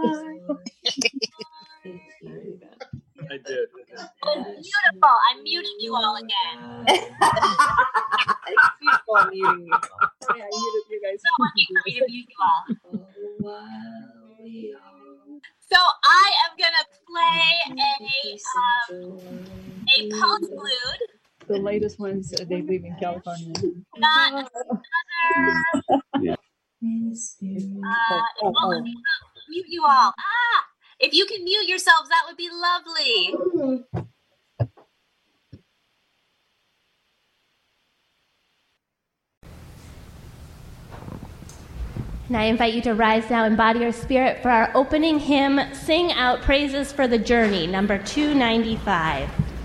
I did. Beautiful. I muted you all again. I keep on muting you. Sorry, I muted you guys. So lucky for me to mute you all. So I am gonna play a postlude. The latest ones, they live in California. Not another. Mute you all. If you can mute yourselves, that would be lovely. And I invite you to rise now in body or spirit for our opening hymn, Sing Out Praises for the Journey, number 295.